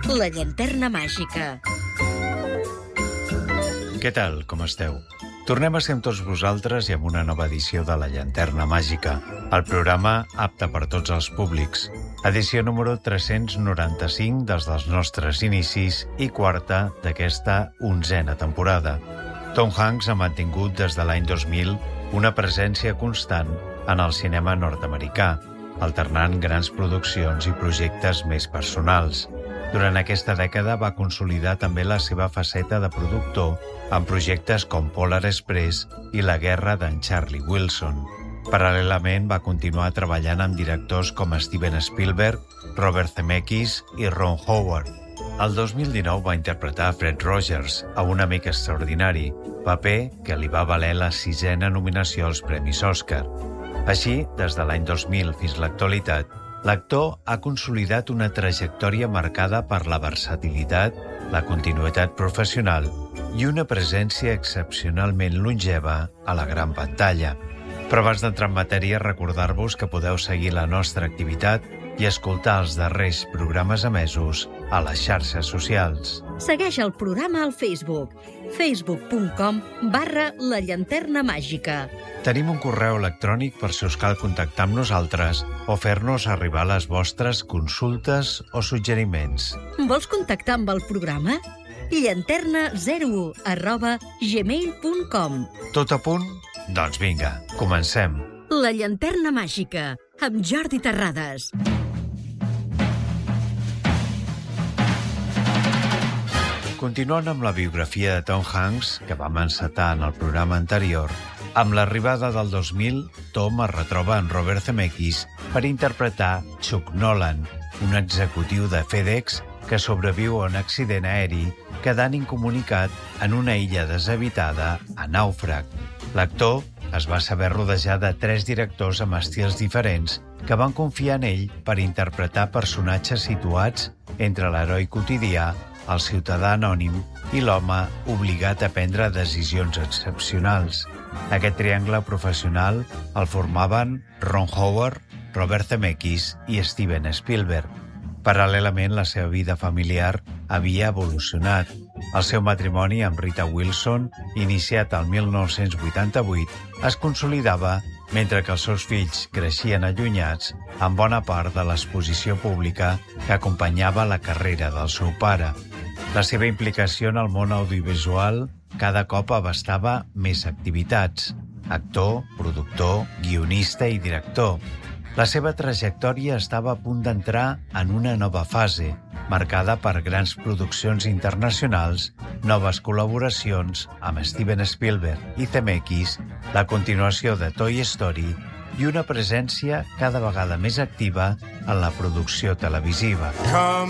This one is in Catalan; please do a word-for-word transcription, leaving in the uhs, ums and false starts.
La llanterna màgica. Què tal, com esteu? Tornem a ser amb tots vosaltres i amb una nova edició de La llanterna màgica, el programa apte per tots els públics. Edició número tres-cents noranta-cinc des dels nostres inicis i quarta d'aquesta onzena temporada. Tom Hanks ha mantingut des de l'any dos mil una presència constant en el cinema nord-americà, alternant grans produccions i projectes més personals. Durant aquesta dècada va consolidar també la seva faceta de productor en projectes com Polar Express i La guerra d'en Charlie Wilson. Paral·lelament va continuar treballant amb directors com Steven Spielberg, Robert Zemeckis i Ron Howard. El dos mil dinou va interpretar Fred Rogers a Un amic extraordinari, paper que li va valer la sisena nominació als Premis Òscar. Així, des de l'any dos mil fins a l'actualitat, l'actor ha consolidat una trajectòria marcada per la versatilitat, la continuïtat professional i una presència excepcionalment longeva a la gran pantalla. Però abans d'entrar en matèria, recordar-vos que podeu seguir la nostra activitat i escoltar els darrers programes emesos a les xarxes socials. Segueix el programa al Facebook, facebook punt com barra la llanterna màgica. Tenim un correu electrònic per si us cal contactar amb nosaltres o fer-nos arribar les vostres consultes o suggeriments. Vols contactar amb el programa? llanterna zero u arroba gmail punt com. Tot a punt? Doncs vinga, comencem. La llanterna màgica, amb Jordi Terrades. Continuant amb la biografia de Tom Hanks, que vam encetar en el programa anterior, amb l'arribada del dos mil, Tom es retroba en Robert Zemeckis per interpretar Chuck Nolan, un executiu de FedEx que sobreviu a un accident aeri quedant incomunicat en una illa deshabitada a Nàufrag. L'actor es va saber rodejar de tres directors amb estils diferents que van confiar en ell per interpretar personatges situats entre l'heroi quotidià, el ciutadà anònim i l'home obligat a prendre decisions excepcionals. Aquest triangle professional el formaven Ron Howard, Robert Zemeckis i Steven Spielberg. Paral·lelament, la seva vida familiar havia evolucionat. El seu matrimoni amb Rita Wilson, iniciat el mil nou-cents vuitanta-vuit, es consolidava mentre que els seus fills creixien allunyats en bona part de l'exposició pública que acompanyava la carrera del seu pare. La seva implicació en el món audiovisual cada cop abastava més activitats: actor, productor, guionista i director. La seva trajectòria estava a punt d'entrar en una nova fase, marcada per grans produccions internacionals, noves col·laboracions amb Steven Spielberg i Zemeckis, la continuació de Toy Story i una presència cada vegada més activa en la producció televisiva.